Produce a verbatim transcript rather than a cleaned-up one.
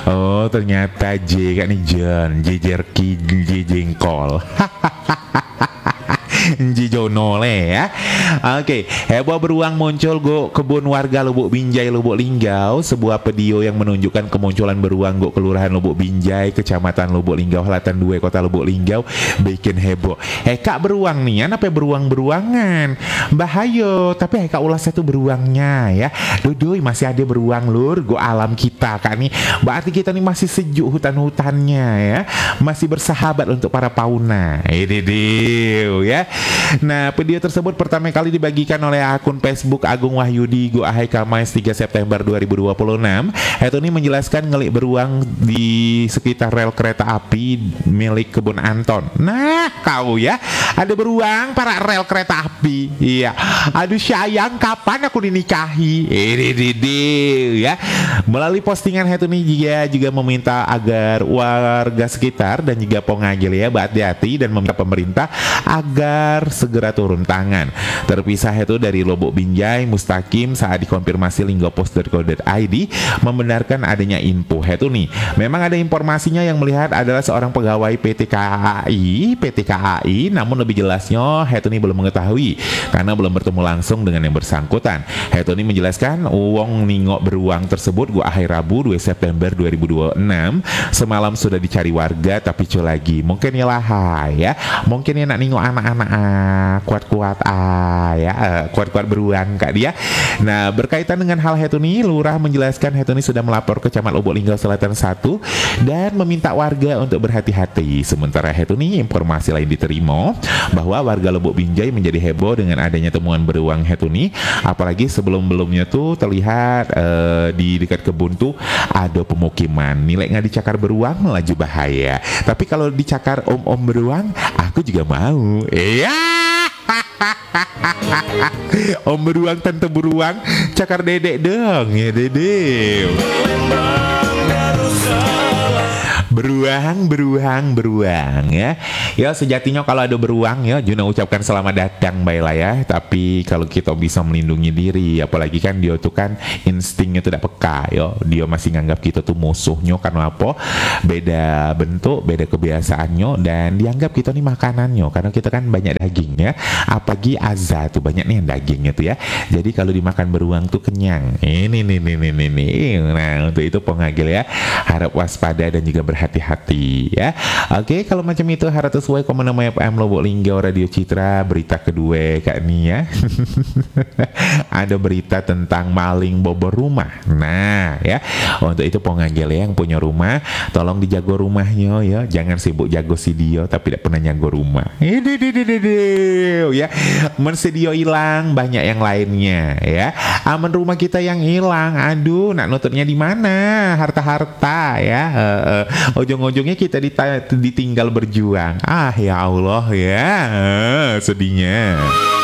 Oh ternyata J kan nih John J jerky J jengkol. Jijono le ya. Oke, heboh beruang muncul go kebun warga Lubuk Binjai, Lubuk Linggau. Sebuah video yang menunjukkan kemunculan beruang go Kelurahan Lubuk Binjai, Kecamatan Lubuk Linggau, Selatan dua, Kota Lubuk Linggau bikin heboh. Eh kak beruang nih, apa beruang-beruangan? Bahaya, tapi eh kak ulas itu beruangnya ya. Dudui masih ada beruang lur, go alam kita kak nih. Berarti kita nih masih sejuk hutan-hutannya ya. Masih bersahabat untuk para fauna. Ini dia ya. Nah, video tersebut pertama kali dibagikan oleh akun Facebook Agung Wahyudi Go Ahai Kamais tiga September dua ribu dua puluh enam. Itu ini menjelaskan ngelik beruang di sekitar rel kereta api milik Kebun Anton. Nah, kau ya, ada beruang para rel kereta api. Iya. Aduh sayang, kapan aku dinikahi? Ini dia ya. Melalui postingan itu nih juga juga meminta agar warga sekitar dan juga pengagil ya berhati-hati dan meminta pemerintah agar segera turun tangan. Terpisah itu dari Lubuk Binjai, Mustaqim saat dikonfirmasi linggopos titik co titik i d membenarkan adanya info itu nih. Memang ada informasinya yang melihat adalah seorang pegawai P T K A I, P T K A I, namun lebih jelasnya itu nih belum mengetahui karena belum bertemu langsung dengan yang bersangkutan. Itu nih menjelaskan uang ningok beruang tersebut gua akhir Rabu dua September dua ribu dua puluh enam semalam sudah dicari warga tapi cu lagi. Mungkin ya lah ya. Mungkin ya nak ningok anak-anak ah, kuat-kuat ah ya uh, kuat-kuat beruang kak dia. Nah berkaitan dengan hal itu nih lurah menjelaskan itu nih sudah melapor ke Camat Lubuk Linggau Selatan satu dan meminta warga untuk berhati-hati. Sementara itu nih informasi lain diterima bahwa warga Lubuk Binjai menjadi heboh dengan adanya temuan beruang itu nih, apalagi sebelum-belumnya tuh terlihat uh, di dekat kebun tuh ada pemukiman. Nilai nggak dicakar beruang laju bahaya, tapi kalau dicakar om-om beruang aku juga mau. Iya. Om beruang, tante beruang, cakar dedek dong ya dedek. Beruang, beruang, beruang ya. Ya sejatinya kalau ada beruang ya Juna ucapkan selamat datang baiklah ya. Tapi kalau kita bisa melindungi diri, apalagi kan dia tuh kan instingnya tidak peka ya. Dia masih nganggap kita tuh musuhnya karena apa? Beda bentuk, beda kebiasaannya dan dianggap kita nih makanannya karena kita kan banyak dagingnya. Apalagi azza tuh banyak nih yang dagingnya tuh ya. Jadi kalau dimakan beruang tuh kenyang. Ini nih nih nih nih nih. Nah, untuk itu pengagil ya harap waspada dan juga berhati hati-hati ya. Oke, kalau macam itu harap sesuai komen nama F M Lubuk Linggau Radio Citra. Berita kedua kak nih ya. Ada berita tentang maling bobor rumah. Nah ya, untuk itu pengagil yang punya rumah tolong dijago rumahnya ya. Jangan sibuk jago si dia tapi tidak pernah jago rumah. Ya, mensedio hilang banyak yang lainnya ya. Aman rumah kita yang hilang. Aduh, nak nutupnya di mana? Harta-harta ya. Uh, uh, ujung-ujungnya kita dita- ditinggal berjuang. Ah ya Allah ya, sedihnya.